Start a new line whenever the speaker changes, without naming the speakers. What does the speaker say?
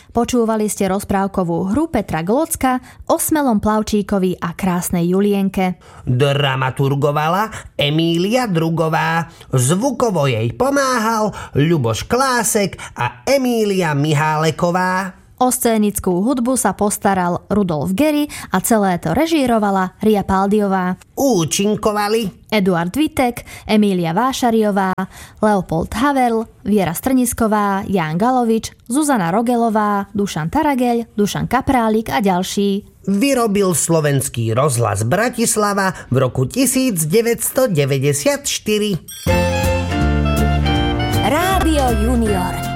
Počúvali ste rozprávkovú hru Petra Glocka o smelom plavčíkovi a krásnej Julienke.
Dramaturgovala Emília Drugová. Zvukovo jej pomáhal Ľuboš Klásek a Emília Miháleková.
O scénickú hudbu sa postaral Rudolf Gery a celé to režírovala Ria Paldiová.
Účinkovali
Eduard Vitek, Emília Vášariová, Leopold Havel, Viera Strnisková, Ján Galovič, Zuzana Rogelová, Dušan Tarageľ, Dušan Kaprálik a ďalší.
Vyrobil Slovenský rozhlas Bratislava v roku 1994.
Rádio Junior.